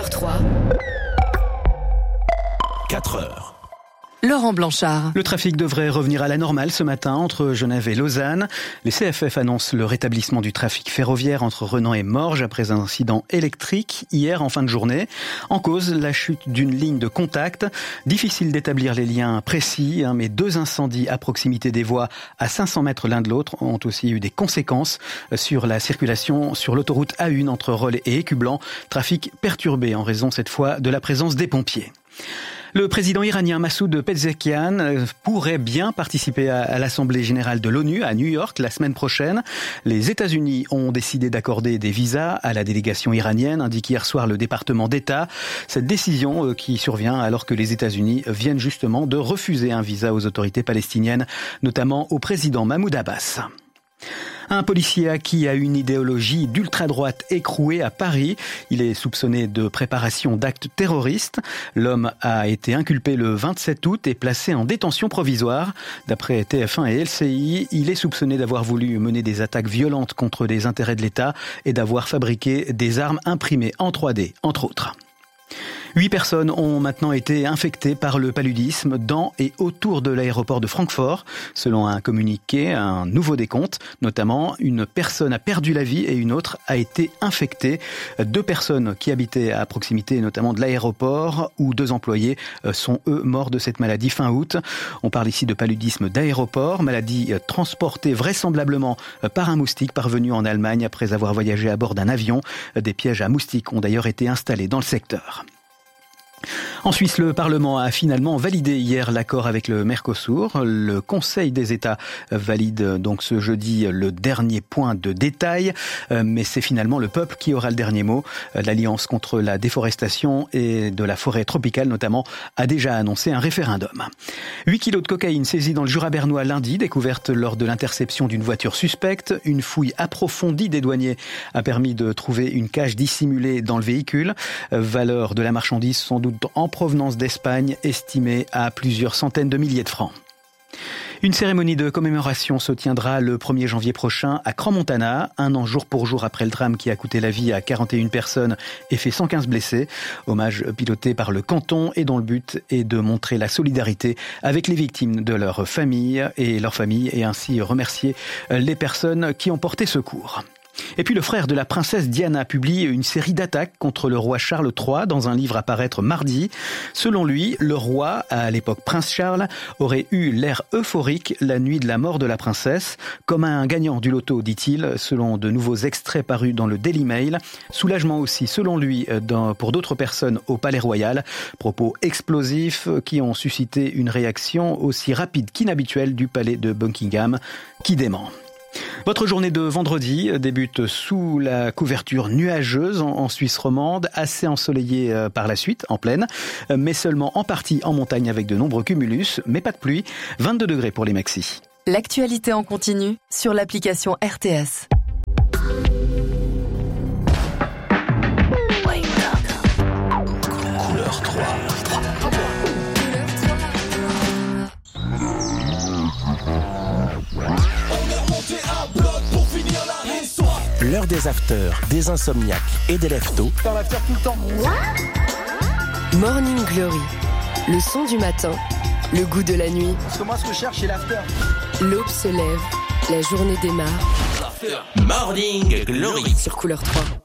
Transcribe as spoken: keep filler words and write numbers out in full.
trois. quatre heures. Laurent Blanchard. Le trafic devrait revenir à la normale ce matin entre Genève et Lausanne. Les C F F annoncent le rétablissement du trafic ferroviaire entre Renan et Morges après un incident électrique hier en fin de journée. En cause, la chute d'une ligne de contact. Difficile d'établir les liens précis, hein, mais deux incendies à proximité des voies à cinq cents mètres l'un de l'autre ont aussi eu des conséquences sur la circulation sur l'autoroute A un entre Rolle et Écublanc. Trafic perturbé en raison cette fois de la présence des pompiers. Le président iranien Massoud Pezeshkian pourrait bien participer à l'Assemblée générale de l'ONU à New York la semaine prochaine. Les États-Unis ont décidé d'accorder des visas à la délégation iranienne, indique hier soir le département d'État. Cette décision qui survient alors que les États-Unis viennent justement de refuser un visa aux autorités palestiniennes, notamment au président Mahmoud Abbas. Un policier acquis à une idéologie d'ultra-droite écrouée à Paris. Il est soupçonné de préparation d'actes terroristes. L'homme a été inculpé le vingt-sept août et placé en détention provisoire. D'après T F un et L C I, il est soupçonné d'avoir voulu mener des attaques violentes contre les intérêts de l'État et d'avoir fabriqué des armes imprimées en trois D, entre autres. Huit personnes ont maintenant été infectées par le paludisme dans et autour de l'aéroport de Francfort. Selon un communiqué, un nouveau décompte, notamment une personne a perdu la vie et une autre a été infectée. Deux personnes qui habitaient à proximité notamment de l'aéroport ou deux employés sont eux morts de cette maladie fin août. On parle ici de paludisme d'aéroport, maladie transportée vraisemblablement par un moustique parvenu en Allemagne après avoir voyagé à bord d'un avion. Des pièges à moustiques ont d'ailleurs été installés dans le secteur. En Suisse, le Parlement a finalement validé hier l'accord avec le Mercosur. Le Conseil des États valide donc ce jeudi le dernier point de détail, mais c'est finalement le peuple qui aura le dernier mot. L'Alliance contre la déforestation et de la forêt tropicale notamment a déjà annoncé un référendum. huit kilos de cocaïne saisis dans le Jura bernois lundi, découverte lors de l'interception d'une voiture suspecte. Une fouille approfondie des douaniers a permis de trouver une cage dissimulée dans le véhicule. Valeur de la marchandise sans doute en provenance d'Espagne, estimée à plusieurs centaines de milliers de francs. Une cérémonie de commémoration se tiendra le premier janvier prochain à Crans-Montana, un an jour pour jour après le drame qui a coûté la vie à quarante et une personnes et fait cent quinze blessés. Hommage piloté par le canton et dont le but est de montrer la solidarité avec les victimes de leurs familles et leurs familles et ainsi remercier les personnes qui ont porté secours. Et puis le frère de la princesse Diana publie une série d'attaques contre le roi Charles trois dans un livre à paraître mardi. Selon lui, le roi, à l'époque prince Charles, aurait eu l'air euphorique la nuit de la mort de la princesse. Comme un gagnant du loto, dit-il, selon de nouveaux extraits parus dans le Daily Mail. Soulagement aussi, selon lui, pour d'autres personnes au Palais Royal. Propos explosifs qui ont suscité une réaction aussi rapide qu'inhabituelle du palais de Buckingham, qui dément. Votre journée de vendredi débute sous la couverture nuageuse en Suisse romande, assez ensoleillée par la suite, en plaine, mais seulement en partie en montagne avec de nombreux cumulus, mais pas de pluie, vingt-deux degrés pour les maxis. L'actualité en continu sur l'application R T S. Couleur trois. L'heure des afters, des insomniaques et des leftos. Dans l'after tout le temps. Morning Glory, le son du matin, le goût de la nuit. Parce que moi, ce que je cherche, c'est l'after. L'aube se lève, la journée démarre. Morning Glory Sur Couleur trois.